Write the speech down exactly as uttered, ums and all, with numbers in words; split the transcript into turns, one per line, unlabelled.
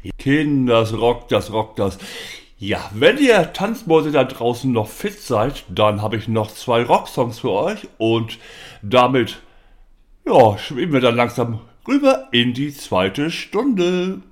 Kinders, rockt das, rockt das. Ja, wenn ihr Tanzmäuse da draußen noch fit seid, dann habe ich noch zwei Rocksongs für euch und damit, ja, schweben wir dann langsam rüber in die zweite Stunde.